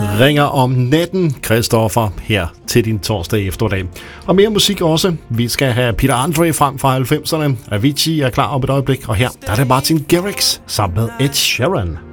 ringer om natten, Christoffer, her til din torsdag eftermiddag. Og mere musik også. Vi skal have Peter Andre frem fra 90'erne. Avicii er klar om et øjeblik, og her der er det Martin Garrix sammen med Ed Sheeran.